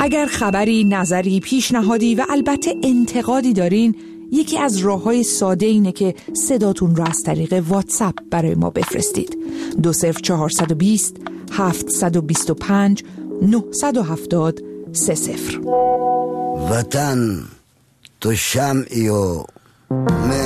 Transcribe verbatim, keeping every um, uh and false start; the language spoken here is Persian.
اگر خبری، نظری، پیشنهادی و البته انتقادی دارین، یکی از راه‌های ساده اینه که صداتون رو از طریق واتساپ برای ما بفرستید. دو صفر چهارصد و بیست هفتصد و بیست و پنج نهصد و هفتاد سه صفر. وطن تو شمعی و